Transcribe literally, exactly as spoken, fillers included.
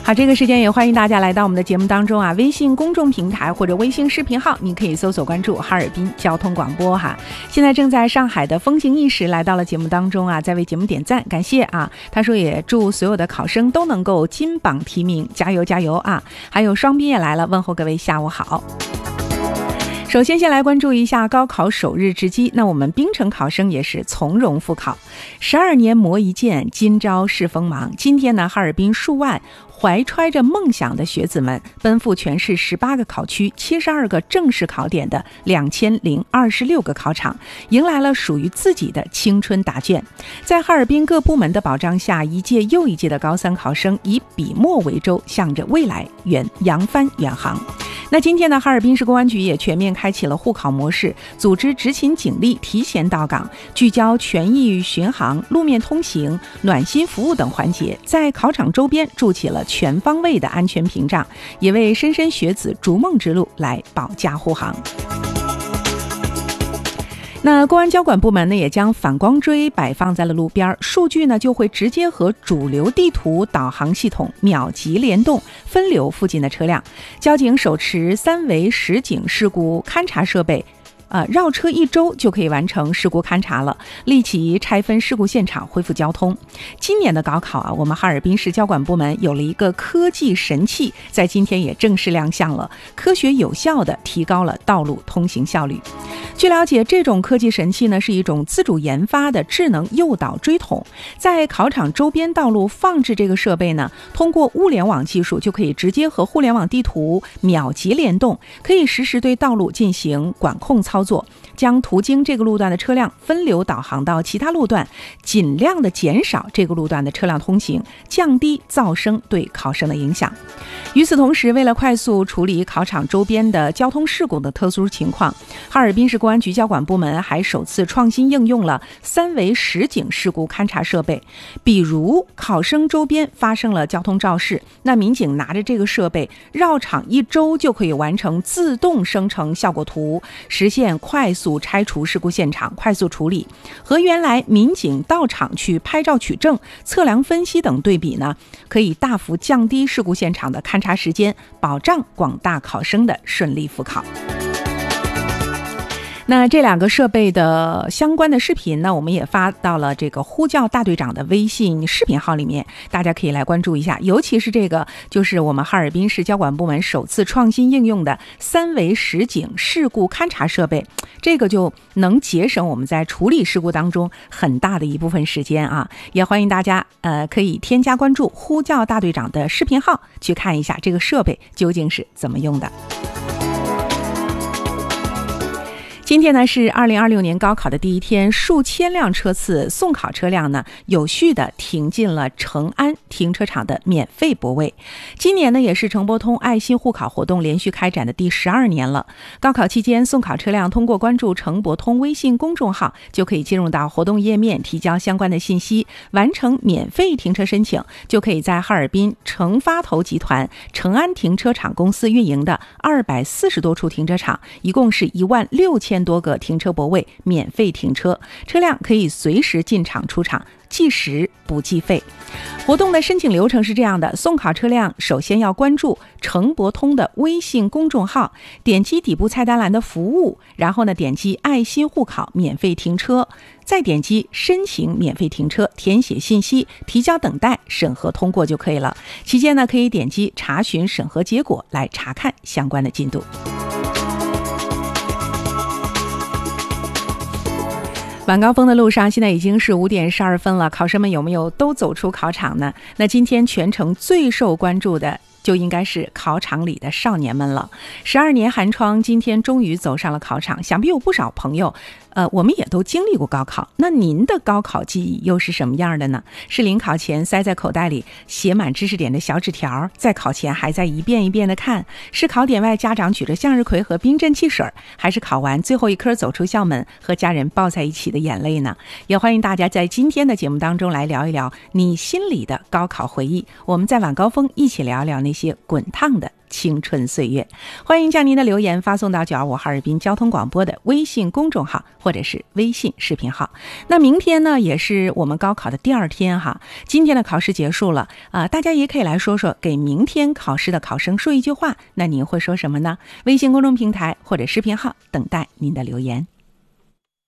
好，这个时间也欢迎大家来到我们的节目当中啊，微信公众平台或者微信视频号，您可以搜索关注哈尔滨交通广播哈。现在正在上海的风行意识来到了节目当中啊，在为节目点赞，感谢啊。他说也祝所有的考生都能够金榜题名，加油加油啊！还有双斌也来了，问候各位下午好。首先先来关注一下高考首日之机，那我们槟城考生也是从容复考，十二年磨一剑，今朝试锋芒。今天呢，哈尔滨数万怀揣着梦想的学子们奔赴全市十八个考区七十二个正式考点的两千零二十六个考场，迎来了属于自己的青春答卷。在哈尔滨各部门的保障下，一届又一届的高三考生以笔墨为舟，向着未来远扬帆远航。那今天呢，哈尔滨市公安局也全面开启了护考模式，组织执勤警力提前到岗，聚焦权益巡航、路面通行、暖心服务等环节，在考场周边筑起了全方位的安全屏障，也为莘莘学子逐梦之路来保驾护航。那公安交管部门呢，也将反光锥摆放在了路边，数据呢就会直接和主流地图导航系统秒级联动，分流附近的车辆。交警手持三维实景事故勘察设备，呃，绕车一周就可以完成事故勘察了，立即拆分事故现场，恢复交通。今年的高考啊，我们哈尔滨市交管部门有了一个科技神器，在今天也正式亮相了，科学有效地提高了道路通行效率。据了解，这种科技神器呢是一种自主研发的智能诱导锥筒，在考场周边道路放置这个设备呢，通过物联网技术就可以直接和互联网地图秒级联动，可以实时对道路进行管控操作，将途经这个路段的车辆分流导航到其他路段，尽量的减少这个路段的车辆通行，降低噪声对考生的影响。与此同时，为了快速处理考场周边的交通事故的特殊情况，哈尔滨市公安局交管部门还首次创新应用了三维实景事故勘察设备。比如考生周边发生了交通肇事，那民警拿着这个设备绕场一周就可以完成自动生成效果图，实现快速拆除事故现场，快速处理。和原来民警到场去拍照取证、测量分析等对比呢，可以大幅降低事故现场的勘察时间，保障广大考生的顺利复考。那这两个设备的相关的视频呢，我们也发到了这个呼叫大队长的微信视频号里面，大家可以来关注一下。尤其是这个就是我们哈尔滨市交管部门首次创新应用的三维实景事故勘察设备，这个就能节省我们在处理事故当中很大的一部分时间啊！也欢迎大家呃可以添加关注呼叫大队长的视频号，去看一下这个设备究竟是怎么用的。今天呢是二零二六年高考的第一天，数千辆车次送考车辆呢有序的停进了成安停车场的免费泊位。今年呢也是成博通爱心护考活动连续开展的第十二年了。高考期间，送考车辆通过关注成博通微信公众号，就可以进入到活动页面，提交相关的信息，完成免费停车申请，就可以在哈尔滨成发投集团成安停车场公司运营的二百四十多处停车场，一共是一万六千多个停车泊位免费停车，车辆可以随时进场出场，计时不计费。活动的申请流程是这样的，送考车辆首先要关注成博通的微信公众号，点击底部菜单栏的服务，然后呢点击爱心护考免费停车，再点击申请免费停车，填写信息，提交等待审核通过就可以了。期间呢可以点击查询审核结果来查看相关的进度。晚高峰的路上，现在已经是五点十二分了，考生们有没有都走出考场呢？那今天全程最受关注的就应该是考场里的少年们了。十二年寒窗，今天终于走上了考场。想必有不少朋友呃，我们也都经历过高考，那您的高考记忆又是什么样的呢？是临考前塞在口袋里写满知识点的小纸条，在考前还在一遍一遍的看？是考点外家长举着向日葵和冰镇汽水，还是考完最后一科走出校门和家人抱在一起的眼泪呢？也欢迎大家在今天的节目当中来聊一聊你心里的高考回忆，我们在晚高峰一起聊一聊那些滚烫的青春岁月。欢迎将您的留言发送到九二五哈尔滨交通广播的微信公众号或者是微信视频号。那明天呢也是我们高考的第二天哈，今天的考试结束了啊、呃，大家也可以来说说给明天考试的考生说一句话，那您会说什么呢？微信公众平台或者视频号等待您的留言。